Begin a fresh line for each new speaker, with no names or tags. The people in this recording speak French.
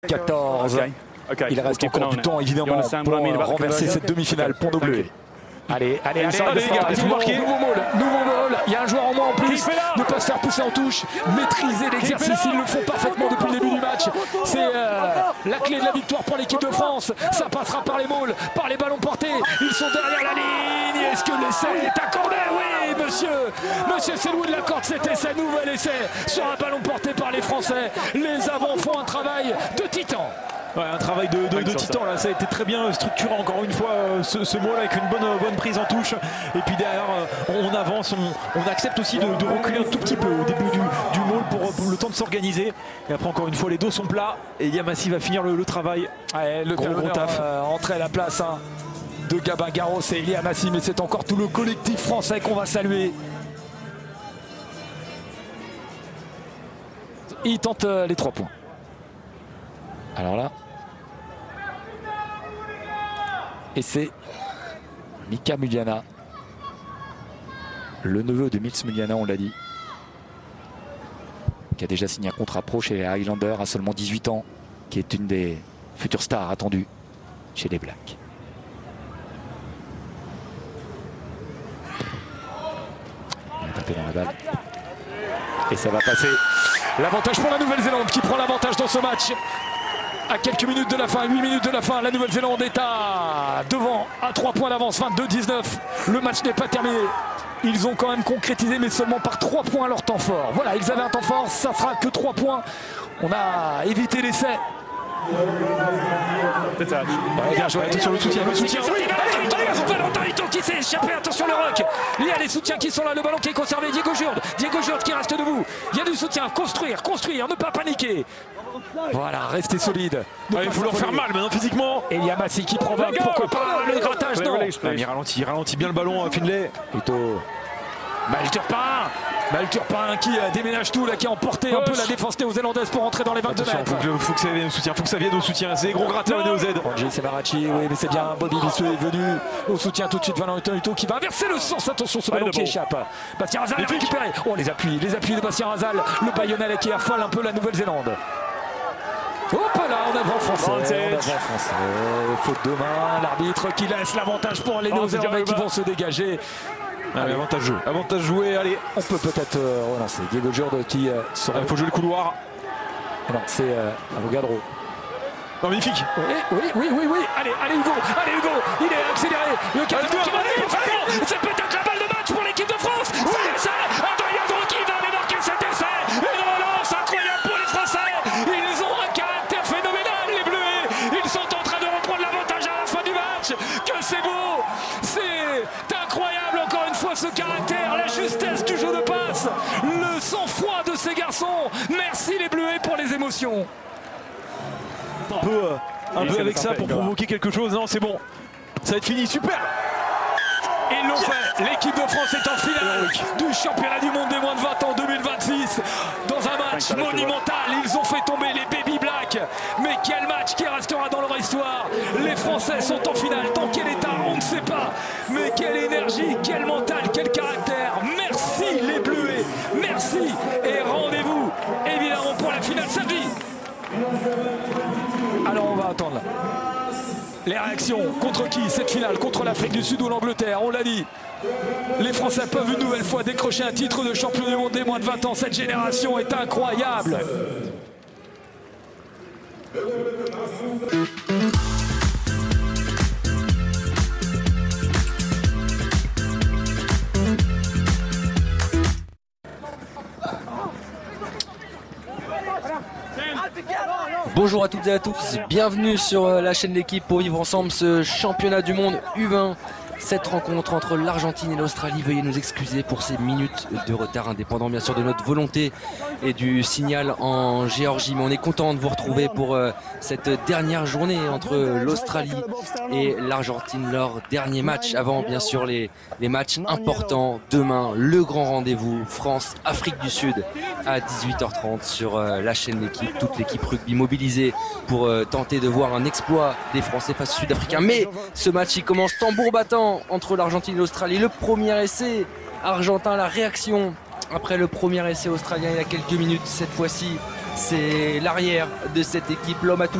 14. Il reste encore du temps évidemment pour renverser cette demi-finale Pont de Bleu. Allez, allez, allez, nouveau ball, il y a un joueur en moins en plus, ne pas se faire pousser en touche, maîtriser l'exercice, ils le font parfaitement depuis le début du match. C'est la clé de la victoire pour l'équipe de France, ça passera par les mauls, par les ballons portés, ils sont derrière la ligne, est-ce que l'essai est accordé? Oui monsieur c'est Louis de la Corde, cet essai, nouvel essai sur un ballon porté par les Français, les avants font un travail de titan.
Ouais, un travail de titan là, ça a été très bien structuré encore une fois ce mot là avec une bonne prise en touche et puis derrière on avance, on accepte aussi de reculer un tout petit peu au début du mall pour le temps de s'organiser et après encore une fois les dos sont plats et Yamassi va finir le travail.
Ouais, le gros taf. Entrée à la place de Gabin Garros et Elia Massi, mais c'est encore tout le collectif français qu'on va saluer. Il tente les 3 points. Alors là, et c'est Mika Muliana, le neveu de Mils Muliana, on l'a dit, qui a déjà signé un contrat pro chez les Highlanders à seulement 18 ans, qui est une des futures stars attendues chez les Blacks. Il a tapé dans la balle. Et ça va passer. L'avantage pour la Nouvelle-Zélande qui prend l'avantage dans ce match. À quelques minutes de la fin, 8 minutes de la fin, la Nouvelle-Zélande est devant à 3 points d'avance, 22-19. Le match n'est pas terminé. Ils ont quand même concrétisé, mais seulement par 3 points leur temps fort. Voilà, ils avaient un temps fort, ça sera que 3 points. On a évité l'essai.
Ouais, bien joué, attention le soutien.
Valentin qui s'est échappé, attention le rock. Il y a les soutiens qui sont là, le ballon qui est conservé. Diego Jurde qui reste debout. Il y a du soutien, construire, ne pas paniquer. Voilà, restez solide.
Il faut leur faire mal maintenant physiquement.
Et Yamassi qui provoque, pourquoi pas le grattage, non.
Il ralentit bien le ballon, Finlay.
Plutôt Malturpin qui déménage tout, là, qui a emporté un peu la défense néo-zélandaise pour entrer dans les 22 mètres.
Faut que ça vienne au soutien, faut que ça vienne au soutien. C'est des gros gratteurs néo-Z.
C'est Barachi, oui, mais c'est bien. Bobby Bissou est venu au soutien tout de suite. Valentin Hutto qui va inverser le sens. Attention, ce ballon qui échappe. Bastien Razal a récupéré. Oh, les appuis de Bastien Razal. Le Bayonnais qui affole un peu la Nouvelle-Zélande. Hop là, en avant français. Faute de main, l'arbitre qui laisse l'avantage pour les Néo-Zélandais qui vont se dégager.
Allez, avantage joué, allez.
On peut peut-être relancer. Diego Jurde qui sera.
Il faut jouer le couloir.
Non, c'est Avogadro.
Non, magnifique.
Oui. Allez Hugo. Il est accéléré. Le capitaine qui va aller parfaitement. C'est peut-être la balle de match pour l'équipe de France. C'est ça. Avogadro qui va aller marquer cet essai. Une relance incroyable pour les Français. Ils ont un caractère phénoménal, les Bleus. Ils sont en train de reprendre l'avantage à la fin du match. Que c'est beau. C'est incroyable encore une fois ce caractère, la justesse du jeu de passe, le sang-froid de ces garçons. Merci les Bleuets pour les émotions.
Un peu avec ça pour provoquer quelque chose. Non, c'est bon. Ça va être fini, super.
Ils l'ont fait. L'équipe de France est en finale du championnat du monde des moins de 20 ans 2026. Dans un match monumental, ils ont fait tomber les Baby Blacks. Mais quel match qui restera dans leur histoire. Les Français sont en finale. Dans quel état, on ne sait pas. Mais quelle énergie, quel mental, quel caractère. Merci les Bleuets. Merci. Et rendez-vous évidemment pour la finale samedi. Alors on va attendre là. Les réactions, contre qui cette finale? Contre l'Afrique du Sud ou l'Angleterre, on l'a dit. Les Français peuvent une nouvelle fois décrocher un titre de champion du monde des moins de 20 ans. Cette génération est incroyable.
Bonjour à toutes et à tous, bienvenue sur la chaîne L'équipe pour vivre ensemble ce championnat du monde U20. Cette rencontre entre l'Argentine et l'Australie, veuillez nous excuser pour ces minutes de retard indépendant bien sûr de notre volonté et du signal en Géorgie. Mais on est content de vous retrouver pour cette dernière journée entre l'Australie et l'Argentine, leur dernier match avant bien sûr les matchs importants. Demain, le grand rendez-vous France-Afrique du Sud à 18h30 sur la chaîne L'équipe. Toute l'équipe rugby mobilisée pour tenter de voir un exploit des Français face aux Sud-Africains. Mais ce match il commence tambour battant entre l'Argentine et l'Australie. Le premier essai argentin, la réaction après le premier essai australien il y a quelques minutes. Cette fois-ci C'est l'arrière de cette équipe, l'homme à tout